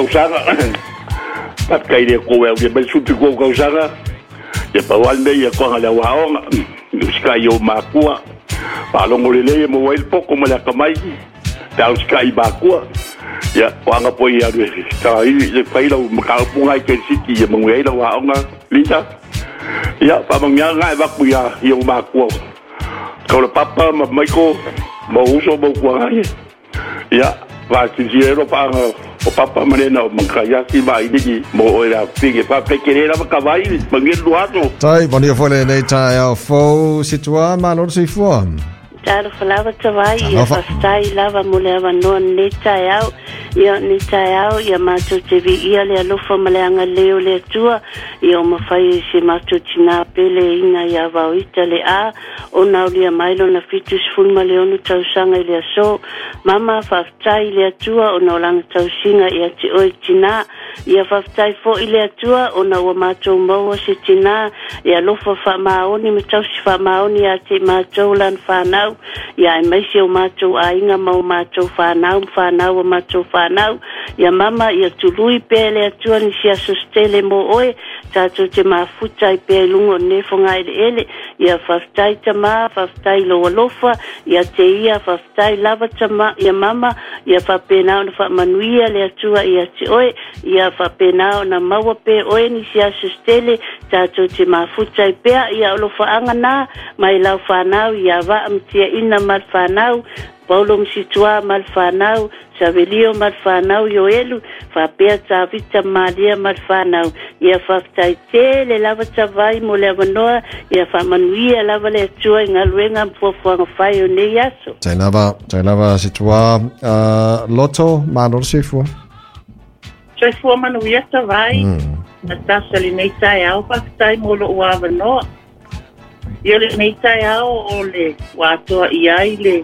kausanga. Pat kai dia ko wel dia besutu ko kausanga. Ya pawal me ya ko ngala waonga. Sky yo makua. Palong ulile mo wail po ko mala kamay. Dal sky bakua. Ya wanga po ya kai le failo makapungai ke city ya mangwei la waonga. Lisa. Ya pamangya ngai bak ya yo makua. Kalau papa mamaiku mau uso mau kuangai, ya pasti zero pang o papa mana mengkaya si mai ni mau orang pergi papa kira nak kawai mungkin dua tu. Tai, bom dia foi nei tai ao fo situa malor si fo. Taro falava tawai ia fastai lava muleva non nei tai ao ia ni tai ao ia mato TV ia le alofa maleanga leo le tua ia ma fai se mato tina pele ina ia va itale a ona lia mailo na fitus ful maleonu tau sanga ile so mama fastai le tua ona lang tau singa ia ti oi tina ia fastai fo ile tua ona wa mato mo se tina ia lofa fa maoni me tau si fa maoni ia ti mato lan fa nau ia mai se o mato ainga mau mato fa nau mato fanau ya mama ya tului pele atua ni sia sostele mo oe tato te mafuta i pe lungo ne fonga ele ya fastai tama fastai lo lofa ya te ia fastai lava tama ya mama ya fa pena na fa manuia le atua ya te oe ya fa pena na mawa pe oe ni sia sostele tato te mafuta i pe ya lofa angana mai lau fanau ya va amtia ina mal fanau Paulo msitua malfanau Savelio malfanau yoelu fa pea vita malia malfanau ia fa taitele lava tavai mo le vanoa ia fa manuia lava le tua ngaluenga mfofuanga fai o ne yaso tailava situa loto manor sifu sifu manuia tavai na tasali nei tai au fa tai mo lo wa vanoa ia le nei tai au o le watoa ia ile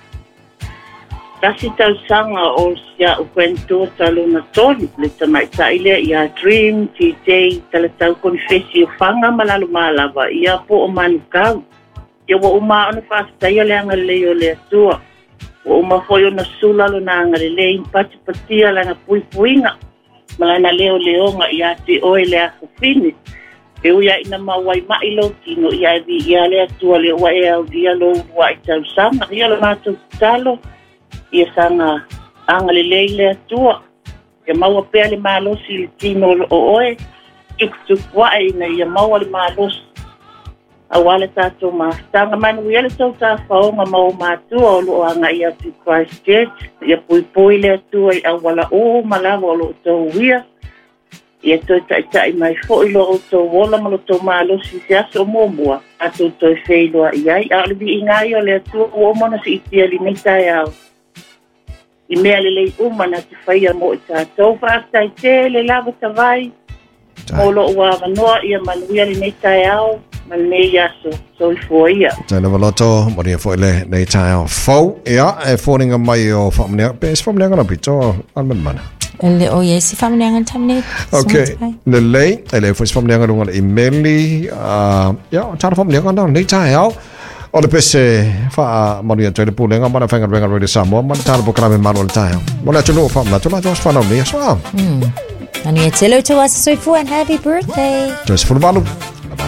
Kasi tau sanga o sia ukwento taluna toni le tamai taile ia dream titei tala tau konfesi fanga malalu malava ia po o manukau ia wa uma ona fastai le anga le o le tua wa uma foi ona sula lo na anga le impati patia la na puipuinga malana leo leonga ia te oi le afini e uia ina mawai mailo tino ia vi ia le tua le wa e au dia lo wa tau sanga ia lo matu talo ia sanga anga le leile tua ia maua pea le malosi le tino o oe tuk wai ia maua le malosi awale tato tanga manu ia le tau tafaonga mau matua o lo anga ia tu Christchurch ia pui le tua ia wala o malava o lo tau wia ia toi tai mai fo ilo o tau wola malo tau malosi se aso momua ato toi feiloa iai a le vi ingai o le tua o mona si itia li nei tai au I mea le umana te whaia mo i tātou whaastai te le lava tawai o lo ua manoa ia manuia le nei tai au man nei aso so I fua ia tai lava loto maria fo le nei tai au fau ia e fōringa mai o whamanea pēs whamanea na pito alman mana le o yesi whamanea ngan tamne ok le lei e le fōs whamanea runga le imeli ia tāra whamanea ngan nei tai au o le pese fa maria tele pulenga mana fanga venga rede samo mana tala bokrame malo le tayo mana tuno fa na tula dos fa no ni so ani etelo to us so for and happy birthday just for malu